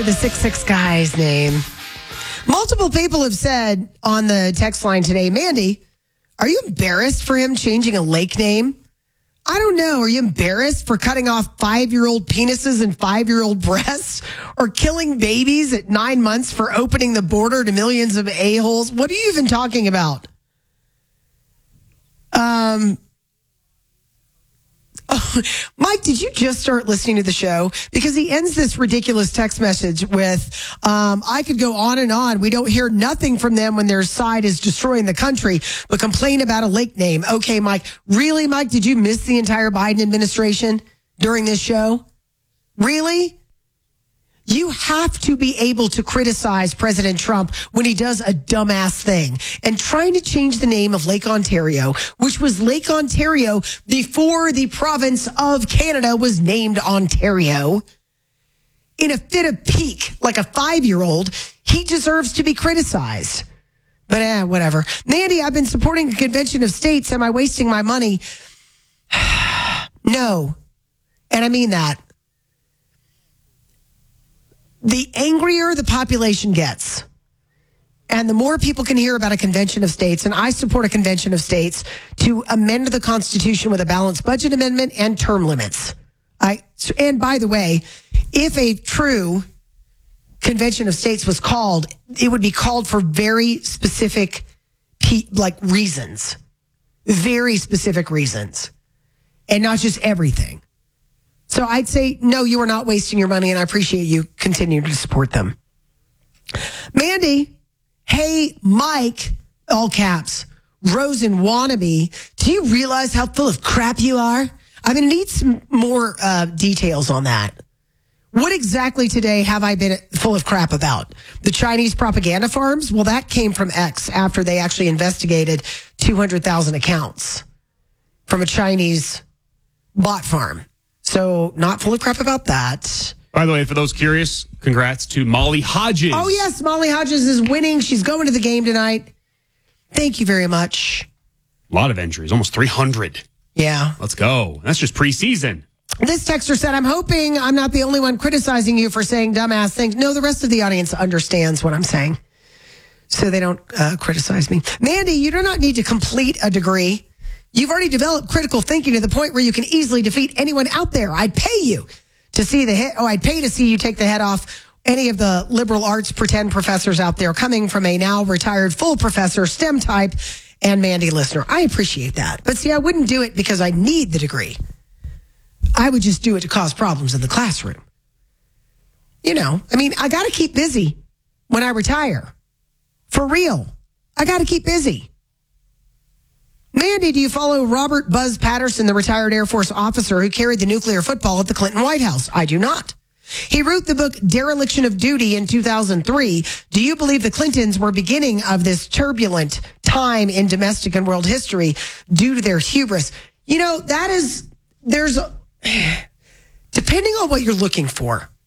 to the 6'6" guy's name. Multiple people have said on the text line today, Mandy, are you embarrassed for him changing a lake name? I don't know. Are you embarrassed for cutting off 5-year-old penises and 5-year-old breasts, or killing babies at 9 months for opening the border to millions of a-holes? What are you even talking about? Mike, did you just start listening to the show? Because he ends this ridiculous text message with, I could go on and on. We don't hear nothing from them when their side is destroying the country, but complain about a lake name. Okay, Mike. Really, Mike? Did you miss the entire Biden administration during this show? Really? You have to be able to criticize President Trump when he does a dumbass thing. And trying to change the name of Lake Ontario, which was Lake Ontario before the province of Canada was named Ontario, in a fit of pique, like a 5-year-old, he deserves to be criticized. But whatever. Mandy, I've been supporting the Convention of States. Am I wasting my money? No. And I mean that. The angrier the population gets, and the more people can hear about a convention of states, and I support a convention of states to amend the Constitution with a balanced budget amendment and term limits. And by the way, if a true convention of states was called, it would be called for very specific reasons, very specific reasons, and not just everything. So I'd say, no, you are not wasting your money, and I appreciate you continuing to support them. Mandy, hey, Mike, all caps, Rosen wannabe, do you realize how full of crap you are? I'm going to need some more details on that. What exactly today have I been full of crap about? The Chinese propaganda farms? Well, that came from X after they actually investigated 200,000 accounts from a Chinese bot farm. So not full of crap about that. By the way, for those curious, congrats to Molly Hodges. Oh, yes, Molly Hodges is winning. She's going to the game tonight. Thank you very much. A lot of entries, almost 300. Yeah. Let's go. That's just preseason. This texter said, I'm hoping I'm not the only one criticizing you for saying dumbass things. No, the rest of the audience understands what I'm saying, so they don't criticize me. Mandy, you do not need to complete a degree. You've already developed critical thinking to the point where you can easily defeat anyone out there. I'd pay you to see I'd pay to see you take the head off any of the liberal arts pretend professors out there, coming from a now retired full professor, STEM type, and Mandy listener. I appreciate that. But see, I wouldn't do it because I need the degree. I would just do it to cause problems in the classroom. I got to keep busy when I retire. For real. I got to keep busy. Mandy, do you follow Robert Buzz Patterson, the retired Air Force officer who carried the nuclear football at the Clinton White House? I do not. He wrote the book Dereliction of Duty in 2003. Do you believe the Clintons were beginning of this turbulent time in domestic and world history due to their hubris? Depending on what you're looking for,